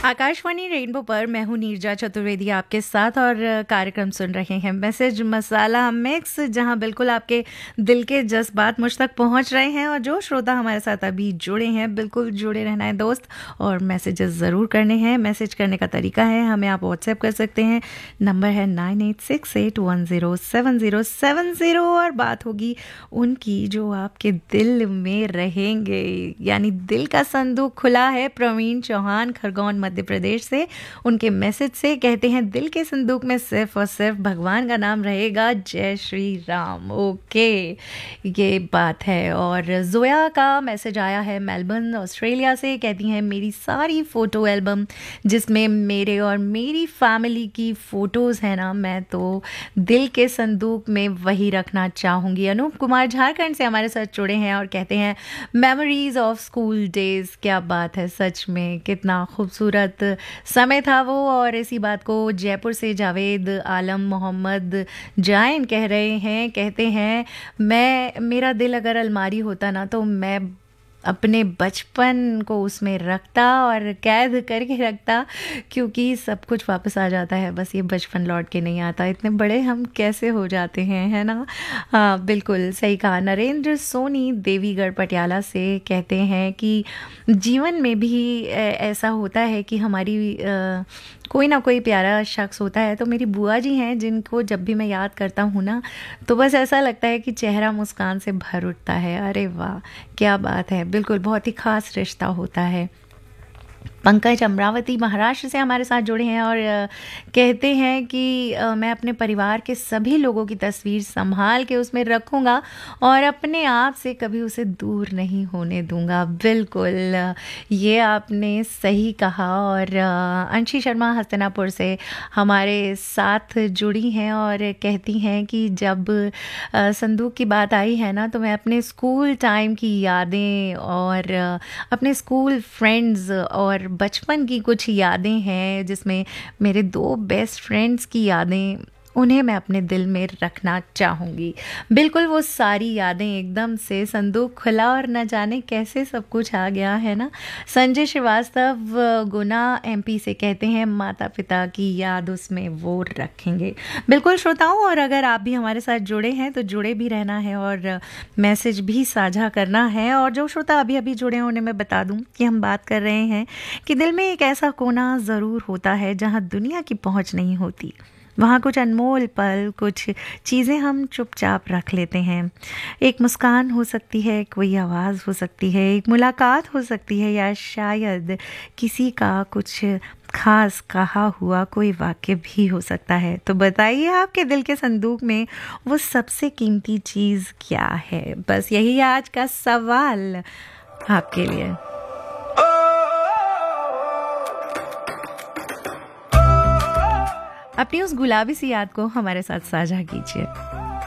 Akashvani rainbow पर मैं हूँ नीरजा चतुर्वेदी आपके साथ और कार्यक्रम सुन रहे हैं मैसेज मसाला मिक्स, जहाँ बिल्कुल आपके दिल के जज्बात मुझ तक पहुँच रहे हैं। और जो श्रोता हमारे साथ अभी जुड़े हैं, बिल्कुल जुड़े रहना है दोस्त, और मैसेजेस ज़रूर करने हैं। मैसेज करने का तरीका है, हमें आप व्हाट्सएप कर सकते हैं, नंबर है 9868107070 और बात होगी उनकी जो आपके दिल में रहेंगे। यानी दिल का संदूक खुला है। प्रवीण चौहान खरगोन मध्य प्रदेश से, उनके मैसेज से कहते हैं दिल के संदूक में सिर्फ और सिर्फ भगवान का नाम रहेगा, जय श्री राम। ओके, ये बात है। और जोया का मैसेज आया है मेलबर्न ऑस्ट्रेलिया से, कहती हैं मेरी सारी फ़ोटो एल्बम जिसमें मेरे और मेरी फैमिली की फ़ोटोज़ हैं ना, मैं तो दिल के संदूक में वही रखना चाहूँगी। अनूप कुमार झारखंड से हमारे साथ जुड़े हैं और कहते हैं मेमोरीज़ ऑफ स्कूल डेज़। क्या बात है, सच में कितना खूबसूरत समय था वो। और इसी बात को जयपुर से जावेद आलम मोहम्मद जाइन कह रहे हैं, कहते हैं मेरा दिल अगर अलमारी होता ना, तो मैं अपने बचपन को उसमें रखता और कैद करके रखता, क्योंकि सब कुछ वापस आ जाता है, बस ये बचपन लौट के नहीं आता। इतने बड़े हम कैसे हो जाते हैं, है ना। हाँ, बिल्कुल सही कहा। नरेंद्र सोनी देवीगढ़ पटियाला से कहते हैं कि जीवन में भी ऐसा होता है कि हमारी कोई ना कोई प्यारा शख्स होता है। तो मेरी बुआ जी हैं, जिनको जब भी मैं याद करता हूँ ना, तो बस ऐसा लगता है कि चेहरा मुस्कान से भर उठता है। अरे वाह, क्या बात है, बिल्कुल बहुत ही ख़ास रिश्ता होता है। पंकज अमरावती महाराष्ट्र से हमारे साथ जुड़े हैं और कहते हैं कि मैं अपने परिवार के सभी लोगों की तस्वीर संभाल के उसमें रखूँगा और अपने आप से कभी उसे दूर नहीं होने दूँगा। बिल्कुल, ये आपने सही कहा। और अंशी शर्मा हस्तिनापुर से हमारे साथ जुड़ी हैं और कहती हैं कि जब संदूक की बात आई है ना, तो मैं अपने स्कूल टाइम की यादें और अपने स्कूल फ्रेंड्स और बचपन की कुछ यादें हैं, जिसमें मेरे 2 बेस्ट फ्रेंड्स की यादें, उन्हें मैं अपने दिल में रखना चाहूँगी। बिल्कुल वो सारी यादें एकदम से संदूक खुला और न जाने कैसे सब कुछ आ गया, है ना। संजय श्रीवास्तव गुना एमपी से कहते हैं माता पिता की याद उसमें वो रखेंगे। बिल्कुल श्रोताओं, और अगर आप भी हमारे साथ जुड़े हैं तो जुड़े भी रहना है और मैसेज भी साझा करना है। और जो श्रोता अभी अभी जुड़े हैं उन्हें मैं बता दूं कि हम बात कर रहे हैं कि दिल में एक ऐसा कोना ज़रूर होता है जहाँ दुनिया की पहुँच नहीं होती। वहाँ कुछ अनमोल पल, कुछ चीज़ें हम चुपचाप रख लेते हैं। एक मुस्कान हो सकती है, कोई आवाज़ हो सकती है, एक मुलाकात हो सकती है, या शायद किसी का कुछ खास कहा हुआ कोई वाक्य भी हो सकता है। तो बताइए, आपके दिल के संदूक में वो सबसे कीमती चीज़ क्या है? बस यही आज का सवाल आपके लिए। अपनी उस गुलाबी सी याद को हमारे साथ साझा कीजिए।